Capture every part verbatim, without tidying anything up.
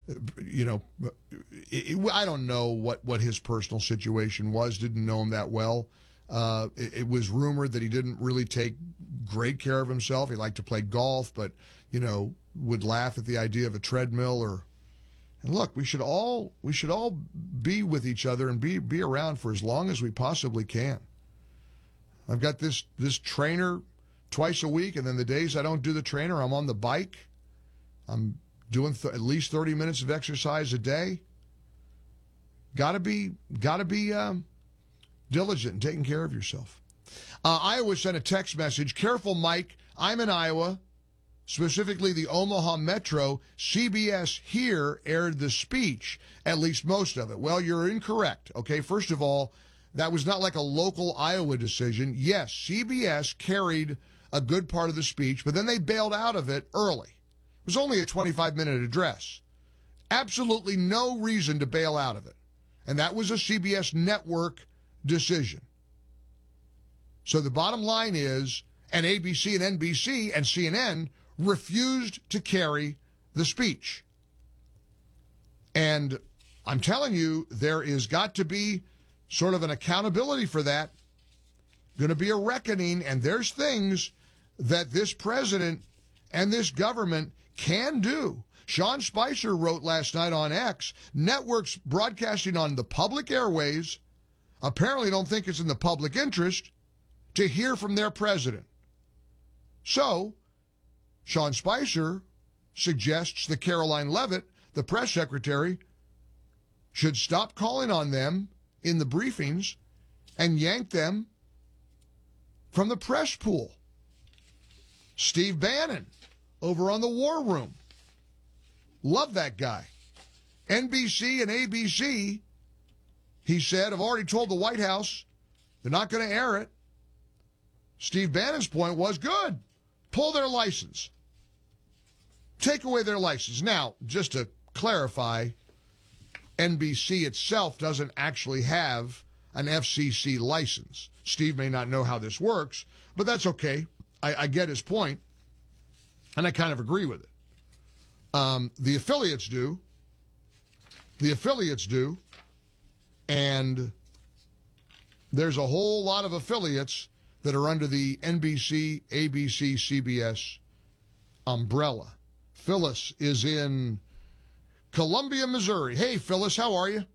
you know, it, it, I don't know what, what his personal situation was, didn't know him that well. Uh, it, it was rumored that he didn't really take great care of himself. He liked to play golf, but, you know, would laugh at the idea of a treadmill or, and look, we should all, we should all be with each other and be, be around for as long as we possibly can. I've got this, this trainer twice a week, and then the days I don't do the trainer, I'm on the bike. I'm doing th- at least thirty minutes of exercise a day. Gotta be, gotta be, um, diligent in taking care of yourself. Uh, Iowa sent a text message. Careful, Mike. I'm in Iowa, specifically the Omaha Metro. C B S here aired the speech, at least most of it. Well, you're incorrect. Okay, first of all, that was not like a local Iowa decision. Yes, C B S carried a good part of the speech, but then they bailed out of it early. It was only a twenty-five minute address. Absolutely no reason to bail out of it. And that was a C B S network decision. So the bottom line is, and A B C and N B C and C N N refused to carry the speech. And I'm telling you, there is got to be sort of an accountability for that. Going to be a reckoning, and there's things that this president and this government can do. Sean Spicer wrote last night on X, networks broadcasting on the public airways apparently don't think it's in the public interest to hear from their president. So, Sean Spicer suggests that Caroline Leavitt, the press secretary, should stop calling on them in the briefings and yank them from the press pool. Steve Bannon, over on the War Room. Love that guy. N B C and A B C, he said, have already told the White House they're not going to air it. Steve Bannon's point was, good, pull their license. Take away their license. Now, just to clarify, N B C itself doesn't actually have an F C C license. Steve may not know how this works, but that's okay. I, I get his point, and I kind of agree with it. Um, the affiliates do. The affiliates do. And there's a whole lot of affiliates that are under the N B C, A B C, C B S umbrella. Phyllis is in Columbia, Missouri. Hey, Phyllis, how are you?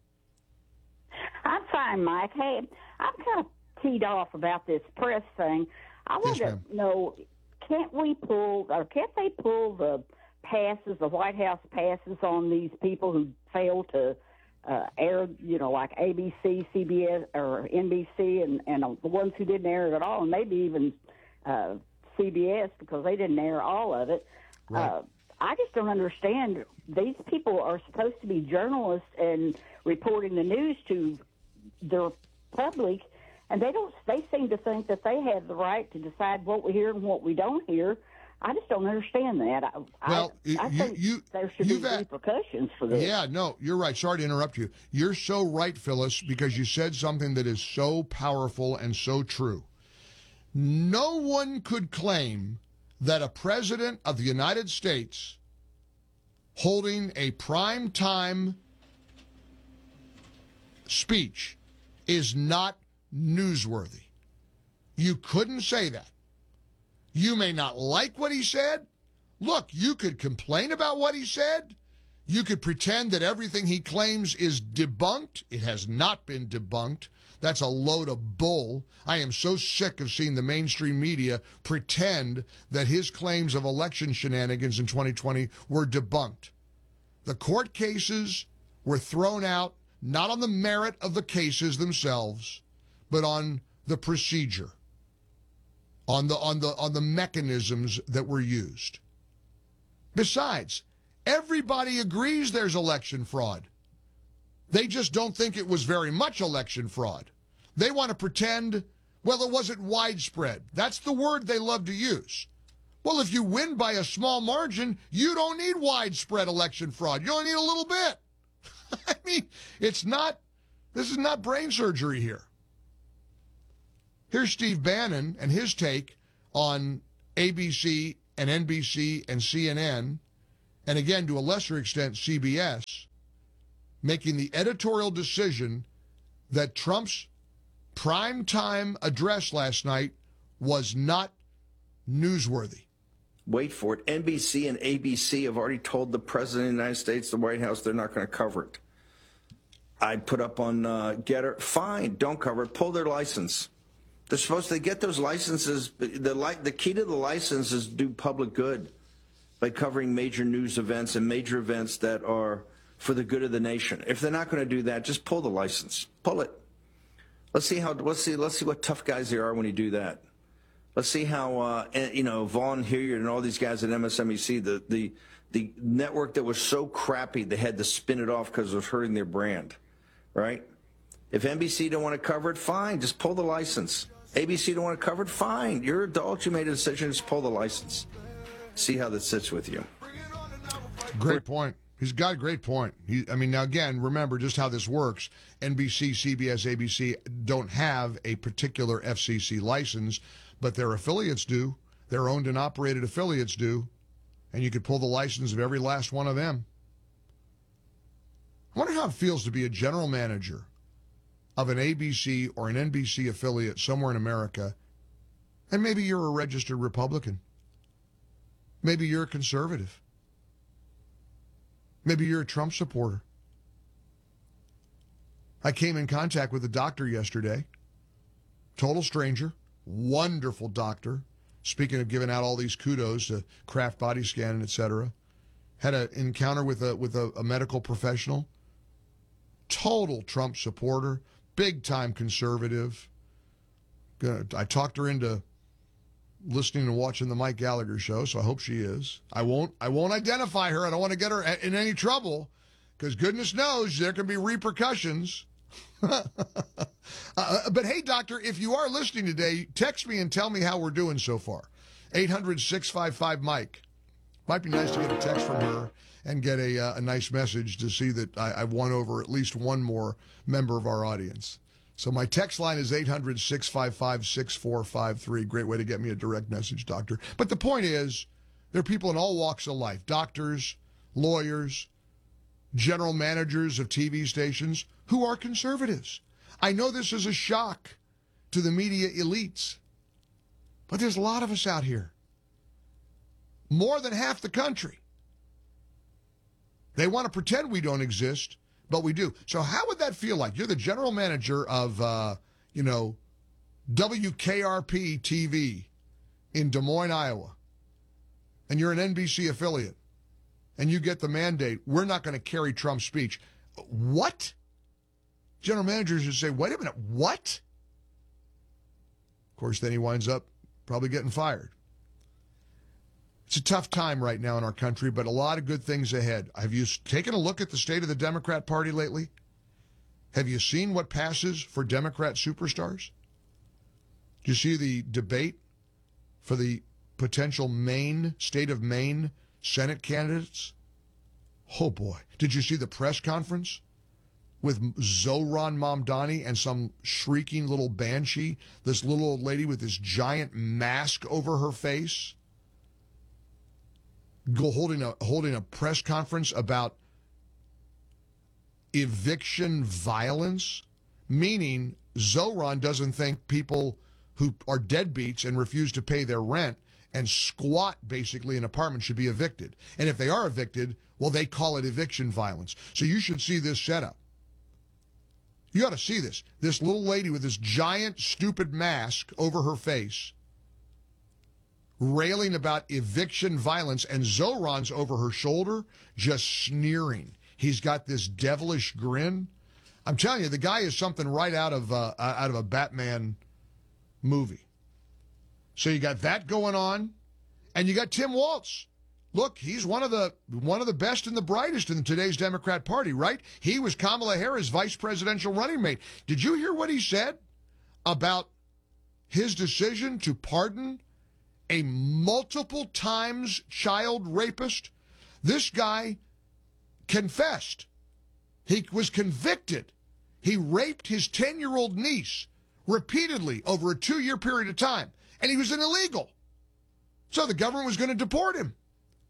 I'm fine, Mike. Hey, I'm kind of teed off about this press thing. I want Yes, to ma'am. know, can't we pull, or can't they pull the passes, the White House passes on these people who fail to uh, air, you know, like A B C, C B S, or N B C, and, and uh, the ones who didn't air it at all, and maybe even uh, C B S, because they didn't air all of it. Right. Uh, I just don't understand. These people are supposed to be journalists and reporting the news to their public, and they don't. They seem to think that they have the right to decide what we hear and what we don't hear. I just don't understand that. I, Well, I, I you- think you- there should be you've had- repercussions for this. Yeah, no, you're right. Sorry to interrupt you. You're so right, Phyllis, because you said something that is so powerful and so true. No one could claim that a president of the United States holding a prime time speech is not newsworthy. You couldn't say that. You may not like what he said. Look, you could complain about what he said. You could pretend that everything he claims is debunked. It has not been debunked. That's a load of bull. I am so sick of seeing the mainstream media pretend that his claims of election shenanigans in twenty twenty were debunked. The court cases were thrown out not on the merit of the cases themselves, but on the procedure, on the on the on the mechanisms that were used. Besides, everybody agrees there's election fraud. They just don't think it was very much election fraud. They want to pretend, well, it wasn't widespread. That's the word they love to use. Well, if you win by a small margin, you don't need widespread election fraud. You only need a little bit. I mean, it's not, this is not brain surgery here. Here's Steve Bannon and his take on A B C and N B C and C N N and again, to a lesser extent, C B S, making the editorial decision that Trump's primetime address last night was not newsworthy. Wait for it. N B C and A B C have already told the President of the United States, the White House, they're not going to cover it. I put up on uh, Getter, fine, don't cover it. Pull their license. They're supposed to get those licenses. The, li- the key to the license is do public good by covering major news events and major events that are for the good of the nation. If they're not going to do that, just pull the license. Pull it. Let's see how. Let's see. Let's see what tough guys they are when you do that. Let's see how uh, you know Vaughn Hilliard and all these guys at M S N B C, the the the network that was so crappy they had to spin it off because it was hurting their brand, right? If N B C don't want to cover it, fine, just pull the license. A B C don't want to cover it, fine. You're adults, you made a decision, just pull the license. See how that sits with you. Great point. He's got a great point. He, I mean, now again, remember just how this works. N B C, C B S, A B C don't have a particular F C C license, but their affiliates do. Their owned and operated affiliates do. And you could pull the license of every last one of them. I wonder how it feels to be a general manager of an A B C or an N B C affiliate somewhere in America, and maybe you're a registered Republican. Maybe you're a conservative. Maybe you're a Trump supporter. I came in contact with a doctor yesterday, total stranger, wonderful doctor. Speaking of giving out all these kudos to Kraft Body Scan and et cetera, had an encounter with a with a, a medical professional, total Trump supporter, big time conservative. I talked her into listening and watching the Mike Gallagher show, so I hope she is. I won't I won't identify her. I don't want to get her in any trouble, because goodness knows there can be repercussions. uh, but hey, doctor, if you are listening today, text me and tell me how we're doing so far. eight hundred, six five five, Mike. Might be nice to get a text from her and get a, uh, a nice message to see that I, I've won over at least one more member of our audience. So my text line is eight hundred, six five five, six four five three. Great way to get me a direct message, doctor. But the point is, there are people in all walks of life, doctors, lawyers, general managers of T V stations who are conservatives. I know this is a shock to the media elites, but there's a lot of us out here. More than half the country. They want to pretend we don't exist, but we do. So how would that feel like? You're the general manager of, uh, you know, W K R P T V in Des Moines, Iowa, and you're an N B C affiliate, and you get the mandate, we're not going to carry Trump's speech. What? General managers would say, wait a minute, what? Of course, then he winds up probably getting fired. It's a tough time right now in our country, but a lot of good things ahead. Have you taken a look at the state of the Democrat Party lately? Have you seen what passes for Democrat superstars? Do you see the debate for the potential Maine, state of Maine Senate candidates? Oh boy. Did you see the press conference with Zohran Mamdani and some shrieking little banshee, this little old lady with this giant mask over her face, go holding a holding a press conference about eviction violence, meaning Zohran doesn't think people who are deadbeats and refuse to pay their rent and squat basically in apartments should be evicted. And if they are evicted, well, they call it eviction violence. So you should see this setup. You ought to see this. This little lady with this giant, stupid mask over her face, railing about eviction violence, and Zohran's over her shoulder, just sneering. He's got this devilish grin. I'm telling you, the guy is something right out of uh, out of a Batman movie. So you got that going on, and you got Tim Walz. Look, he's one of the one of the best and the brightest in today's Democrat Party, right? He was Kamala Harris' vice presidential running mate. Did you hear what he said about his decision to pardon a multiple times child rapist? This guy confessed. He was convicted. He raped his ten-year-old niece repeatedly over a two-year period of time, and he was an illegal. So the government was going to deport him.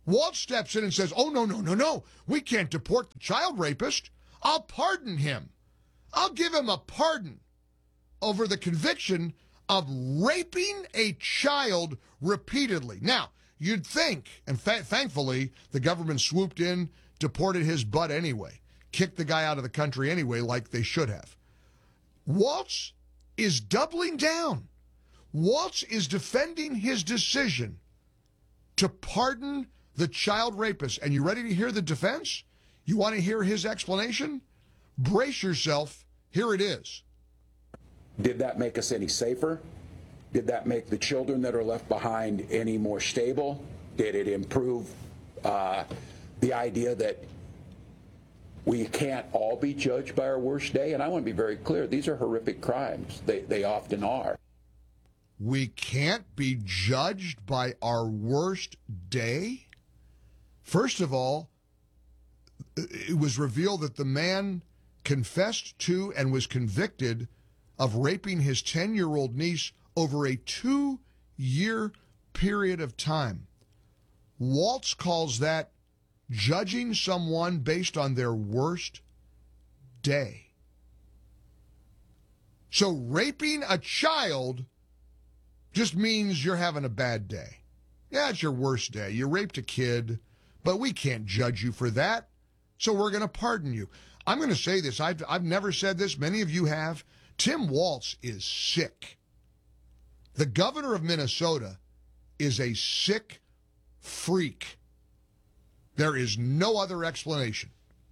Waltz steps in and says, oh, no, no, no, no. We can't deport the child rapist. I'll pardon him. I'll give him a pardon over the conviction of raping a child repeatedly. Now, you'd think, and fa- thankfully, the government swooped in, deported his butt anyway, kicked the guy out of the country anyway, like they should have. Waltz is doubling down. Waltz is defending his decision to pardon the child rapist. And you ready to hear the defense? You want to hear his explanation? Brace yourself. Here it is. Did that make us any safer? Did that make the children that are left behind any more stable? Did it improve uh, the idea that we can't all be judged by our worst day? And I want to be very clear, these are horrific crimes. They, they often are. We can't be judged by our worst day? First of all, it was revealed that the man confessed to and was convicted of raping his ten-year-old niece over a two-year period of time. Waltz calls that judging someone based on their worst day. So raping a child just means you're having a bad day. Yeah, it's your worst day. You raped a kid, but we can't judge you for that, so we're going to pardon you. I'm going to say this. I've, I've never said this. Many of you have. Tim Waltz is sick. The governor of Minnesota is a sick freak. There is no other explanation.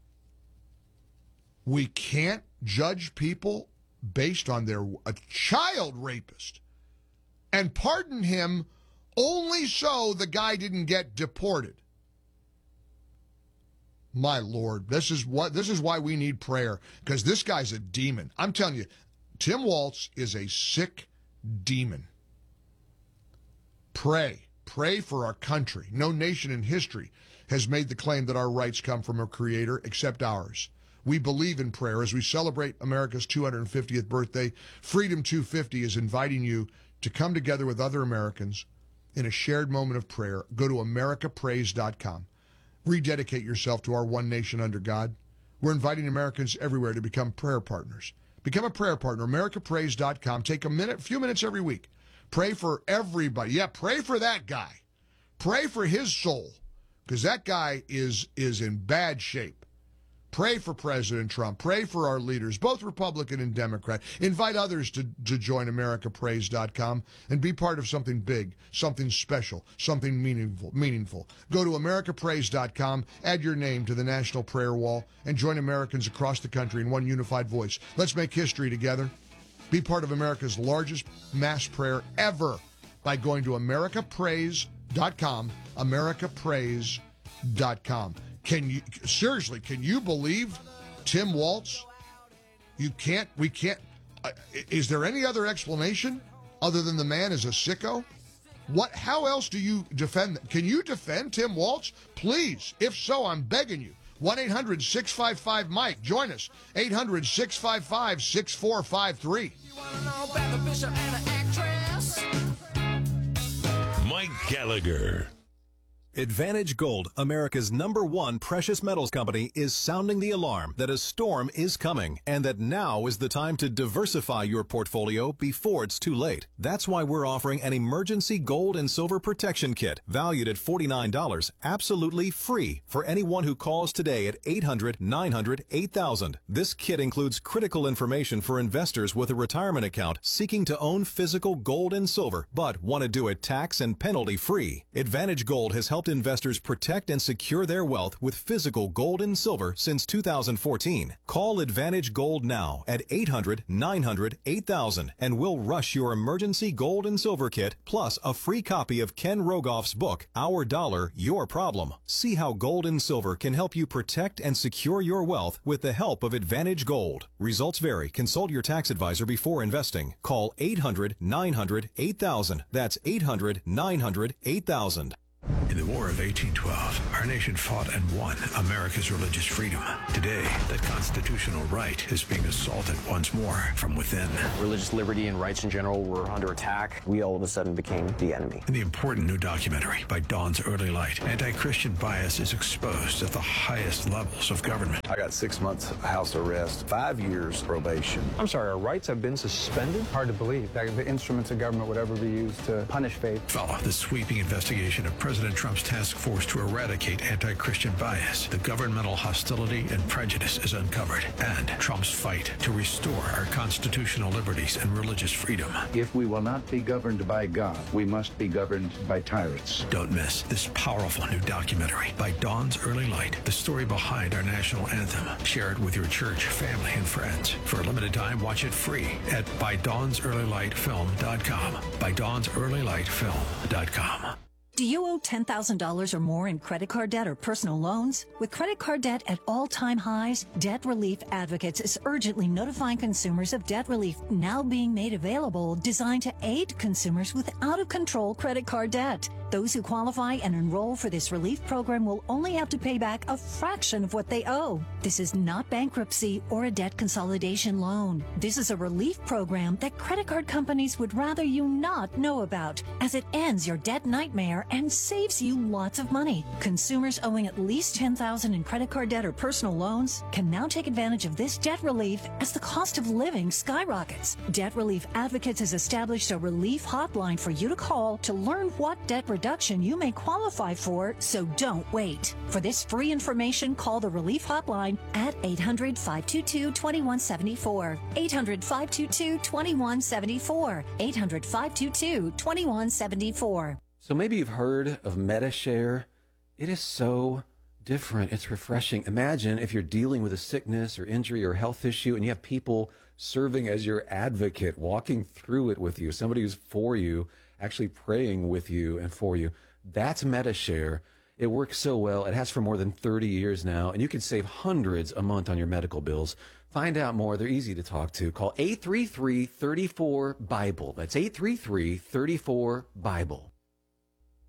We can't judge people based on their a child rapist and pardon him only so the guy didn't get deported. My Lord, this is what this is why we need prayer, because this guy's a demon. I'm telling you, Tim Waltz is a sick demon. Pray. Pray for our country. No nation in history has made the claim that our rights come from a creator except ours. We believe in prayer. As we celebrate America's two hundred fiftieth birthday, Freedom two fifty is inviting you to come together with other Americans in a shared moment of prayer. Go to america praise dot com. Rededicate yourself to our one nation under God. We're inviting Americans everywhere to become prayer partners. Become a prayer partner, america praise dot com. Take a minute, a few minutes every week. Pray for everybody. Yeah, pray for that guy. Pray for his soul, because that guy is, is in bad shape. Pray for President Trump. Pray for our leaders, both Republican and Democrat. Invite others to, to join america praise dot com and be part of something big, something special, something meaningful. meaningful. Go to america praise dot com, add your name to the National Prayer Wall, and join Americans across the country in one unified voice. Let's make history together. Be part of America's largest mass prayer ever by going to america praise dot com, america praise dot com. Can you, seriously, can you believe Tim Waltz? You can't, we can't, uh, is there any other explanation other than the man is a sicko? What, how else do you defend, can you defend Tim Waltz? Please, if so, I'm begging you. one eight hundred six five five Mike, join us, eight hundred six five five six four five three. Mike Gallagher. Advantage Gold, America's number one precious metals company, is sounding the alarm that a storm is coming and that now is the time to diversify your portfolio before it's too late. That's why we're offering an emergency gold and silver protection kit valued at forty-nine dollars, absolutely free for anyone who calls today at eight hundred nine hundred eight thousand. This kit includes critical information for investors with a retirement account seeking to own physical gold and silver but want to do it tax and penalty free. Advantage Gold has helped investors protect and secure their wealth with physical gold and silver since two thousand fourteen. Call Advantage Gold now at eight hundred nine hundred eight thousand and we'll rush your emergency gold and silver kit plus a free copy of Ken Rogoff's book, Our Dollar, Your Problem. See how gold and silver can help you protect and secure your wealth with the help of Advantage Gold. Results vary. Consult your tax advisor before investing. Call eight hundred nine hundred eight thousand. That's eight hundred nine hundred eight thousand. In the War of eighteen twelve, our nation fought and won America's religious freedom. Today, that constitutional right is being assaulted once more from within. Religious liberty and rights in general were under attack. We all of a sudden became the enemy. In the important new documentary by Dawn's Early Light, anti-Christian bias is exposed at the highest levels of government. I got six months house arrest, five years probation. I'm sorry, our rights have been suspended? Hard to believe that the instruments of government would ever be used to punish faith. Follow the sweeping investigation of President Trump's task force to eradicate anti-Christian bias. The governmental hostility and prejudice is uncovered, and Trump's fight to restore our constitutional liberties and religious freedom. If we will not be governed by God, we must be governed by tyrants. Don't miss this powerful new documentary by Dawn's Early Light, the story behind our national anthem. Share it with your church, family, and friends. For a limited time, watch it free at by dawns early light film dot com. by dawns early light film dot com. Do you owe ten thousand dollars or more in credit card debt or personal loans? With credit card debt at all-time highs, Debt Relief Advocates is urgently notifying consumers of debt relief now being made available, designed to aid consumers with out-of-control credit card debt. Those who qualify and enroll for this relief program will only have to pay back a fraction of what they owe. This is not bankruptcy or a debt consolidation loan. This is a relief program that credit card companies would rather you not know about, as it ends your debt nightmare and saves you lots of money. Consumers owing at least ten thousand dollars in credit card debt or personal loans can now take advantage of this debt relief as the cost of living skyrockets. Debt Relief Advocates has established a relief hotline for you to call to learn what debt reduction you may qualify for, so don't wait. For this free information, call the relief hotline at eight hundred, five two two, two one seven four. eight hundred, five two two, two one seven four. eight hundred, five two two, two one seven four. So maybe you've heard of MediShare. It is so different. It's refreshing. Imagine if you're dealing with a sickness or injury or health issue and you have people serving as your advocate, walking through it with you, somebody who's for you, actually praying with you and for you. That's MediShare. It works so well. It has for more than thirty years now, and you can save hundreds a month on your medical bills. Find out more. They're easy to talk to. Call eight three three, three four, BIBLE. That's eight three three, three four, BIBLE.